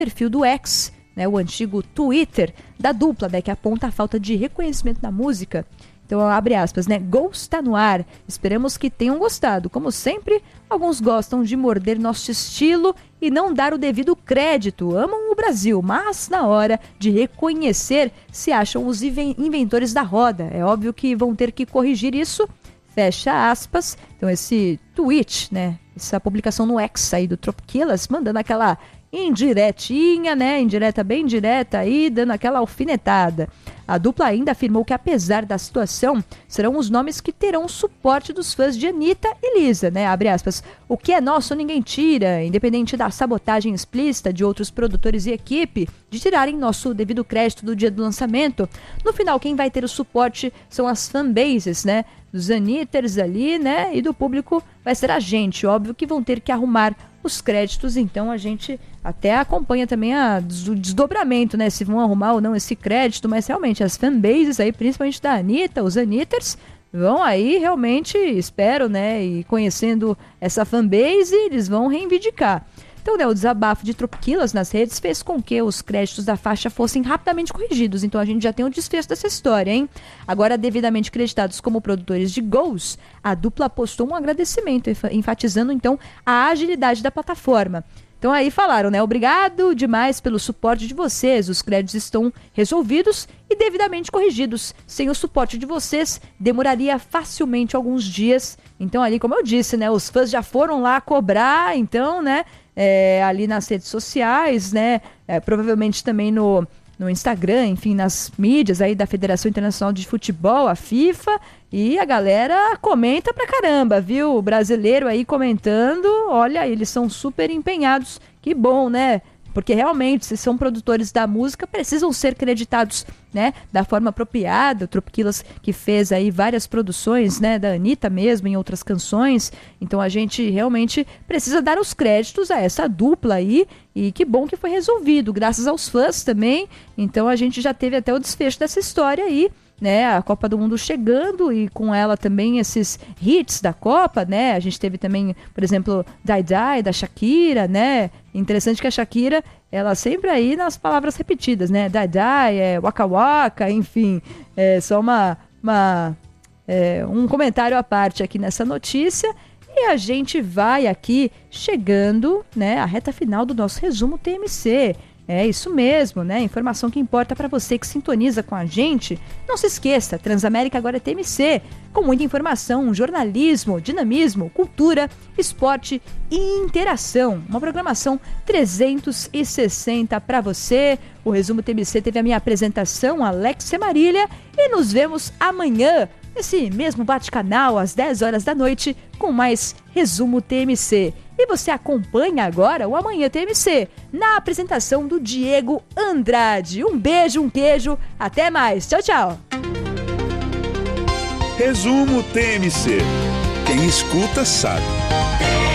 perfil do X, né, o antigo Twitter da dupla, né, que aponta a falta de reconhecimento na música. Então, abre aspas, né? Ghost tá no ar. Esperamos que tenham gostado. Como sempre, alguns gostam de morder nosso estilo e não dar o devido crédito. Amam o Brasil, mas na hora de reconhecer, se acham os inventores da roda. É óbvio que vão ter que corrigir isso. Fecha aspas. Então, esse tweet, né? Essa publicação no X aí do Tropicillaz, mandando aquela indiretinha, né? Indireta bem direta aí, dando aquela alfinetada. A dupla ainda afirmou que, apesar da situação, serão os nomes que terão o suporte dos fãs de Anitta e Lisa, né? Abre aspas. O que é nosso ninguém tira, independente da sabotagem explícita de outros produtores e equipe, de tirarem nosso devido crédito do dia do lançamento. No final, quem vai ter o suporte são as fanbases, né? Dos Anitters ali, né? E do público vai ser a gente. Óbvio que vão ter que arrumar os créditos, então a gente até acompanha também o desdobramento, né? Se vão arrumar ou não esse crédito, mas realmente as fanbases aí, principalmente da Anitta, os Anitters, vão aí realmente, espero, né? E conhecendo essa fanbase, eles vão reivindicar. Então, né, o desabafo de Tropicillaz nas redes fez com que os créditos da faixa fossem rapidamente corrigidos. Então, a gente já tem o desfecho dessa história, hein? Agora, devidamente creditados como produtores de Ghost, a dupla postou um agradecimento, enfatizando, então, a agilidade da plataforma. Então, aí falaram, né? Obrigado demais pelo suporte de vocês. Os créditos estão resolvidos e devidamente corrigidos. Sem o suporte de vocês, demoraria facilmente alguns dias. Então, ali, como eu disse, né? Os fãs já foram lá cobrar, então, né? Ali nas redes sociais, né? Provavelmente também no Instagram, enfim, nas mídias aí da Federação Internacional de Futebol, a FIFA, e a galera comenta pra caramba, viu? O brasileiro aí comentando, olha, eles são super empenhados, que bom, né? Porque realmente, se são produtores da música, precisam ser creditados, né, da forma apropriada. O Tropicillaz que fez aí várias produções, né, da Anitta mesmo, em outras canções. Então a gente realmente precisa dar os créditos a essa dupla aí. E que bom que foi resolvido, graças aos fãs também. Então a gente já teve até o desfecho dessa história aí, né, a Copa do Mundo chegando e com ela também esses hits da Copa, né, a gente teve também, por exemplo, Die Die, da Shakira, né, interessante que a Shakira, ela sempre aí nas palavras repetidas, né, Die Die, Waka Waka, enfim, só um comentário à parte aqui nessa notícia. E a gente vai aqui chegando, né, à reta final do nosso resumo TMC. É isso mesmo, né? Informação que importa para você que sintoniza com a gente. Não se esqueça, Transamérica agora é TMC, com muita informação, jornalismo, dinamismo, cultura, esporte e interação. Uma programação 360 para você. O Resumo TMC teve a minha apresentação, Alexia Marília, e nos vemos amanhã, nesse mesmo bate-canal, às 10 horas da noite, com mais Resumo TMC. E você acompanha agora o Amanhã TMC, na apresentação do Diego Andrade. Um beijo, um queijo, até mais. Tchau, tchau. Resumo TMC. Quem escuta sabe.